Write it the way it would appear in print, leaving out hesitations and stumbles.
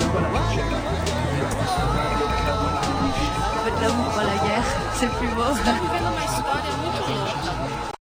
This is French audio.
L'amour, pas la guerre, c'est plus beau. Tá vivendo uma história muito louca.